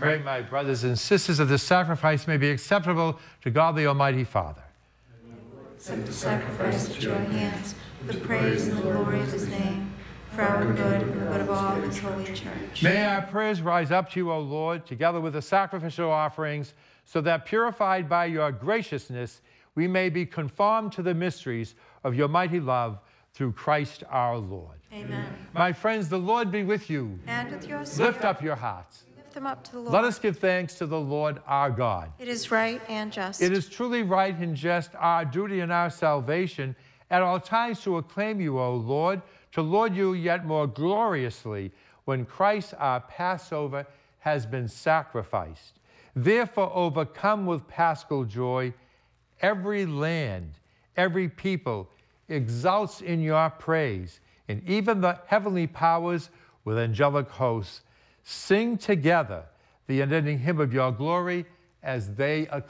pray, my brothers and sisters, that this sacrifice may be acceptable to God the Almighty Father. Accept the sacrifice at your hands, for the praise and the glory of his name, for our good and the good of all his holy church. May our prayers rise up to you, O Lord, together with the sacrificial offerings, so that purified by your graciousness, we may be conformed to the mysteries of your mighty love through Christ our Lord. Amen. My friends, the Lord be with you. And with your spirit. Lift up your hearts. Lift them up to the Lord. Let us give thanks to the Lord our God. It is right and just. It is truly right and just, our duty and our salvation, at all times to acclaim you, O Lord, to laud you yet more gloriously when Christ our Passover has been sacrificed. Therefore, overcome with paschal joy, every land, every people exults in your praise, and even the heavenly powers with angelic hosts sing together the unending hymn of your glory as they acclaim.